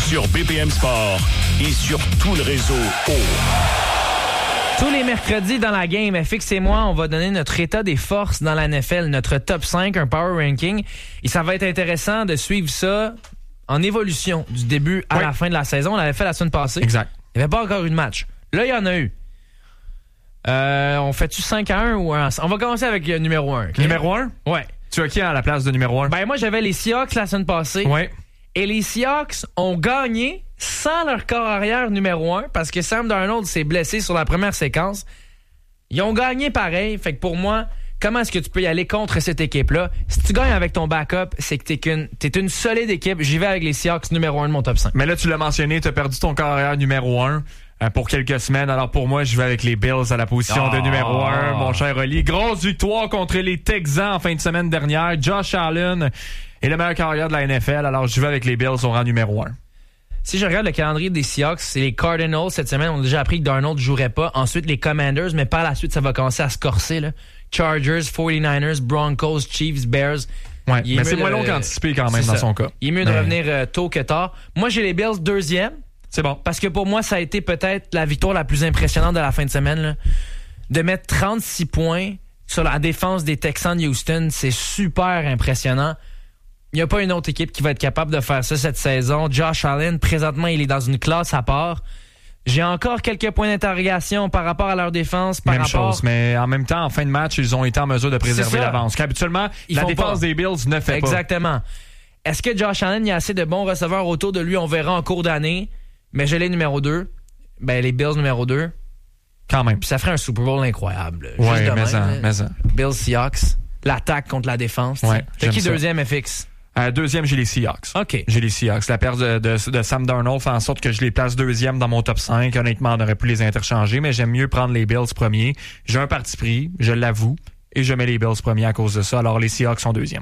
sur BPM Sport et sur tout le réseau Tous les mercredis dans la game, FX et moi, on va donner notre état des forces dans la NFL, notre top 5, un power ranking. Et ça va être intéressant de suivre ça en évolution du début à la fin de la saison. On l'avait fait la semaine passée. Exact. Il n'y avait pas encore eu de match. Là, il y en a eu. On fait-tu 5-1 ou 1? On va commencer avec le numéro 1. Okay? Numéro 1? Ouais. Tu as qui à la place de numéro 1? Ben moi, j'avais les Seahawks la semaine passée. Ouais. Et les Seahawks ont gagné sans leur corps arrière numéro 1 parce que Sam Darnold s'est blessé sur la première séquence. Ils ont gagné pareil. Fait que pour moi, comment est-ce que tu peux y aller contre cette équipe-là? Si tu gagnes avec ton backup, c'est que t'es une solide équipe. J'y vais avec les Seahawks numéro 1 de mon top 5. Mais là, tu l'as mentionné, tu as perdu ton corps arrière numéro 1 pour quelques semaines. Alors pour moi, je vais avec les Bills à la position de numéro 1, mon cher Oli. Grosse victoire contre les Texans en fin de semaine dernière. Josh Allen est le meilleur carrière de la NFL. Alors je vais avec les Bills au rang numéro 1. Si je regarde le calendrier des Seahawks, c'est les Cardinals cette semaine. On a déjà appris que Darnold ne jouerait pas. Ensuite, les Commanders, mais par la suite, ça va commencer à se corser. Là. Chargers, 49ers, Broncos, Chiefs, Bears. Ouais, mais c'est moins long qu'anticipé quand même dans son cas. Il est mieux de revenir tôt que tard. Moi, j'ai les Bills deuxième. C'est bon. Parce que pour moi, ça a été peut-être la victoire la plus impressionnante de la fin de semaine. Là. De mettre 36 points sur la défense des Texans de Houston, c'est super impressionnant. Il n'y a pas une autre équipe qui va être capable de faire ça cette saison. Josh Allen, présentement, il est dans une classe à part. J'ai encore quelques points d'interrogation par rapport à leur défense. Même chose, mais en même temps, en fin de match, ils ont été en mesure de préserver l'avance. Qu'habituellement, la défense des Bills ne fait pas. Exactement. Est-ce que Josh Allen, il y a assez de bons receveurs autour de lui? On verra en cours d'année. Mais je l'ai numéro 2. Ben, les Bills numéro 2. Quand même. Puis ça ferait un Super Bowl incroyable. Oui, mais ça. Bills, Seahawks. L'attaque contre la défense. Ouais, t'as qui deuxième, FX? Deuxième, j'ai les Seahawks. OK. J'ai les Seahawks. La perte de Sam Darnold fait en sorte que je les place deuxième dans mon top 5. Honnêtement, on aurait pu les interchanger, mais j'aime mieux prendre les Bills premiers. J'ai un parti pris, je l'avoue, et je mets les Bills premiers à cause de ça. Alors, les Seahawks sont deuxième.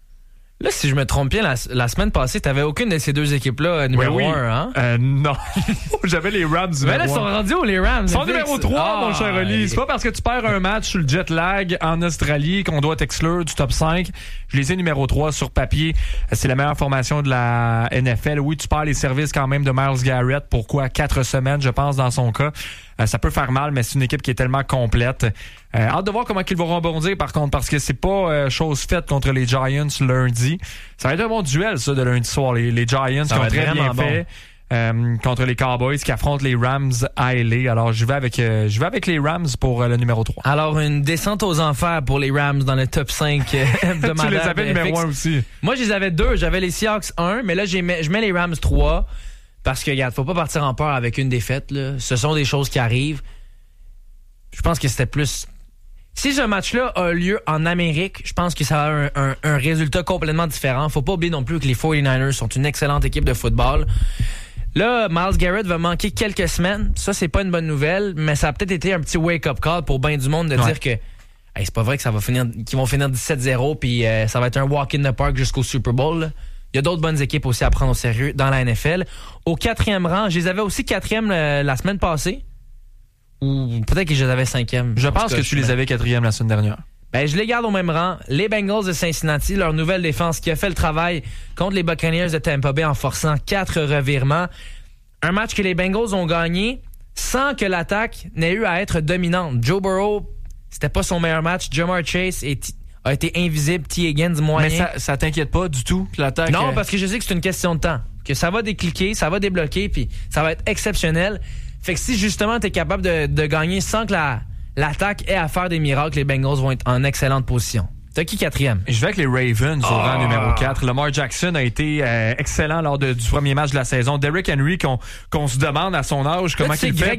Là, si je me trompe bien, la semaine passée, t'avais aucune de ces deux équipes-là numéro 1, hein? Non. J'avais les Rams numéro 1. Mais là, ils sont rendus où, les Rams? Ils sont numéro 3, mon cher Oli. C'est pas parce que tu perds un match sur le jet lag en Australie qu'on doit t'exclure du top 5. Je les ai numéro 3 sur papier. C'est la meilleure formation de la NFL. Oui, tu perds les services quand même de Myles Garrett. Pourquoi? 4 semaines, je pense, dans son cas. Ça peut faire mal, mais c'est une équipe qui est tellement complète. Hâte de voir comment ils vont rebondir, par contre, parce que c'est pas chose faite contre les Giants lundi. Ça va être un bon duel, ça, de lundi soir. Les Giants qui ont très bien fait contre les Cowboys qui affrontent les Rams à LA. Alors, je vais avec les Rams pour le numéro 3. Alors, une descente aux enfers pour les Rams dans le top 5 de ma Tu les avais numéro 1 aussi. Moi, je les avais 2. J'avais les Seahawks 1, mais là, je mets les Rams 3. Parce que, regarde, faut pas partir en peur avec une défaite. Là. Ce sont des choses qui arrivent. Je pense que c'était plus... Si ce match-là a lieu en Amérique, je pense que ça va avoir un résultat complètement différent. Faut pas oublier non plus que les 49ers sont une excellente équipe de football. Là, Myles Garrett va manquer quelques semaines. Ça, c'est pas une bonne nouvelle, mais ça a peut-être été un petit wake-up call pour bien du monde de dire que hey, c'est pas vrai que qu'ils vont finir 17-0 puis ça va être un walk in the park jusqu'au Super Bowl. Là. Il y a d'autres bonnes équipes aussi à prendre au sérieux dans la NFL. Au 4e rang, je les avais aussi 4e la semaine passée. Ou peut-être que je les avais 5e. Je pense que tu les avais 4e la semaine dernière. Ben, je les garde au même rang. Les Bengals de Cincinnati, leur nouvelle défense qui a fait le travail contre les Buccaneers de Tampa Bay en forçant 4 revirements. Un match que les Bengals ont gagné sans que l'attaque n'ait eu à être dominante. Joe Burrow, c'était pas son meilleur match. Jamar Chase a été invisible. T. Higgins, moyen. Mais ça t'inquiète pas du tout, l'attaque? Non, parce que je sais que c'est une question de temps. Que ça va décliquer, ça va débloquer, puis ça va être exceptionnel. Fait que si justement t'es capable de gagner sans que l'attaque ait à faire des miracles, les Bengals vont être en excellente position. T'as qui 4e? Je vais avec les Ravens au rang numéro 4. Lamar Jackson a été excellent lors du premier match de la saison. Derrick Henry, qu'on se demande à son âge comment il fait